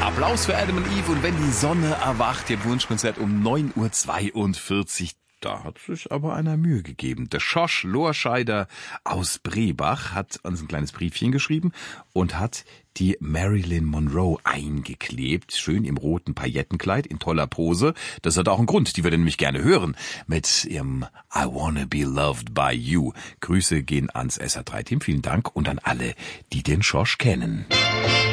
Applaus für Adam und Eve und wenn die Sonne erwacht, ihr Wunschkonzert um 9:42 Uhr. Da hat sich aber einer Mühe gegeben. Der Schosch Lorscheider aus Brebach hat uns ein kleines Briefchen geschrieben und hat die Marilyn Monroe eingeklebt. Schön im roten Paillettenkleid, in toller Pose. Das hat auch einen Grund, die würde nämlich gerne hören. Mit ihrem I Wanna Be Loved by You. Grüße gehen ans SR3-Team, vielen Dank und an alle, die den Schosch kennen.